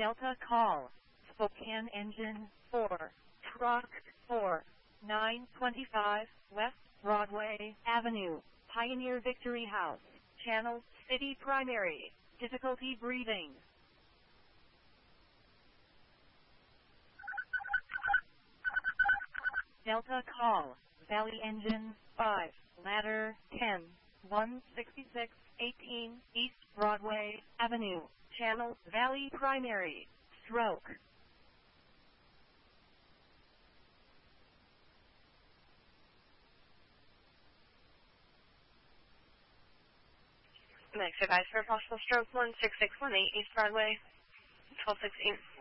Delta call. Spokane engine 4. Truck 4. 925 West Broadway Avenue. Pioneer Victory House. Channel City Primary. Difficulty breathing. Delta call. Valley engine 5. Ladder 10. 166 18 East Broadway Avenue. Channel Valley Primary. Stroke. Next advice for possible stroke 16618 East Broadway, 1216.